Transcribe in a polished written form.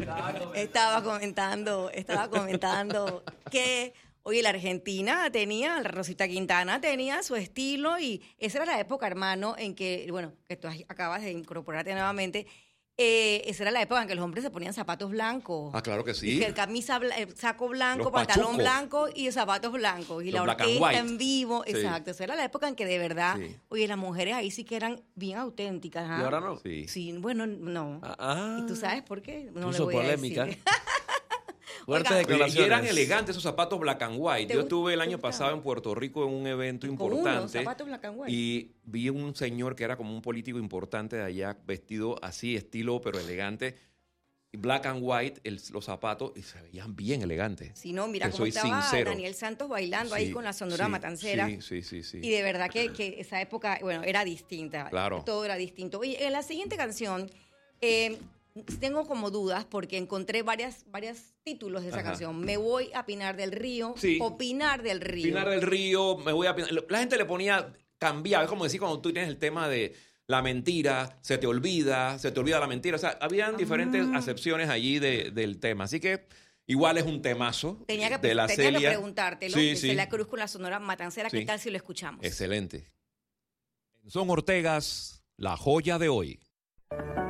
Estaba comentando que, oye, la Argentina tenía, la Rosita Quintana tenía su estilo y esa era la época, hermano, en que, bueno, que tú acabas de incorporarte nuevamente. Esa era la época en que los hombres se ponían zapatos blancos. Ah, claro que sí. Y que camisa, saco blanco, Los pantalón pachucos. blanco y zapatos blancos. Y Los la black and orquesta white. en vivo. Sí. Exacto. Esa era la época en que de verdad, Sí. oye, las mujeres ahí sí que eran bien auténticas. ¿Ah? ¿Y ahora no? Sí. Sí, bueno, no. ¿Y tú sabes por qué? No le Puso voy polémica. a decir. Fuertes Oiga, declaraciones. Y eran elegantes esos zapatos black and white. Yo estuve el te año gustaban? pasado en Puerto Rico en un evento Con importante. unos zapatos black and white. Y vi un señor que era como un político importante de allá, vestido así, estilo, pero elegante. Black and white, los zapatos, y se veían bien elegantes. Si no, mira Te cómo soy estaba sincero. Daniel Santos bailando ahí Sí, con la Sonora sí, Matancera. Sí. Y de verdad que esa época, bueno, era distinta. Claro. Todo era distinto. Oye, en la siguiente canción tengo como dudas porque encontré varios títulos de esa Ajá. canción. Me voy a Pinar del Río Sí. o Pinar del Río. Pinar del Río, me voy a Pinar. La gente le ponía, cambiaba. Es como decir cuando tú tienes el tema de la mentira, se te olvida la mentira. O sea, habían diferentes acepciones allí del tema. Así que igual es un temazo Tenía de la que Celia. preguntártelo. Sí, de sí. Celia Cruz con la Sonora Matancera. ¿Qué Sí. tal si lo escuchamos? Excelente. Son Ortegas, la joya de hoy.